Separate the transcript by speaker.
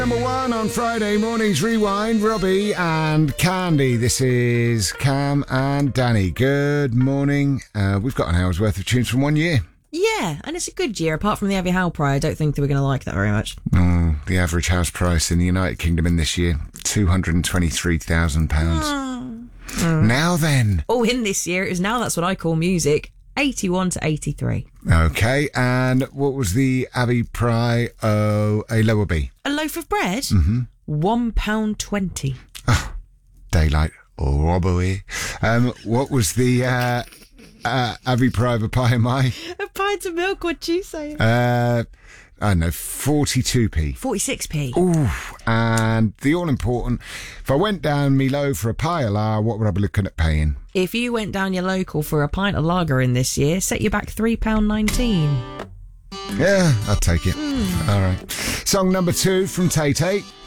Speaker 1: Number one on Friday morning's Rewind, Robbie and Candy. This is Cam and Danny. Good morning. We've got an hour's worth of tunes from 1 year.
Speaker 2: Yeah, and it's a good year. Apart from the Abbey Howe Prize, I don't think that we're going to like that very much.
Speaker 1: The average house price in the United Kingdom in this year, £223,000. Now then.
Speaker 2: Oh, in this year, it is now, that's what I call music, 81 to 83.
Speaker 1: Okay, and what was the Abbey Prize? Oh, a lower B.
Speaker 2: A loaf of bread? £1.20.
Speaker 1: Oh, daylight or robbery. What was the Abbey Prize of a pie and my?
Speaker 2: A pint of milk, what'd you say?
Speaker 1: I don't know, 42p.
Speaker 2: 46p.
Speaker 1: Ooh, and the all-important, if I went down me low for a pie of la, what would I be looking at paying?
Speaker 2: If you went down your local for a pint of lager in this year, set you back £3.19.
Speaker 1: Yeah, I'll take it. All right. Song number 2 from Tay Tay.